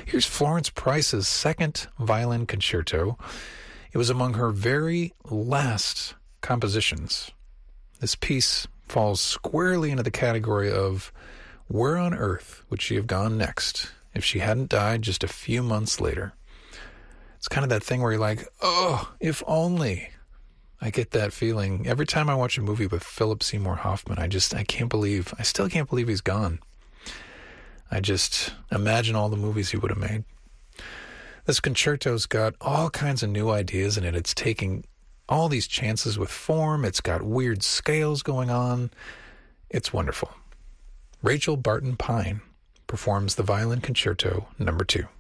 Here's Florence Price's second violin concerto. It was among her very last compositions. This piece falls squarely into the category of where on earth would she have gone next if she hadn't died just a few months later. It's kind of that thing where you're like, oh, if only. I get that feeling every time I watch a movie with Philip Seymour Hoffman. I still can't believe he's gone. I just imagine all the movies he would have made. This concerto's got all kinds of new ideas in it. It's taking all these chances with form. It's got weird scales going on. It's wonderful. Rachel Barton Pine performs the Violin Concerto No. 2.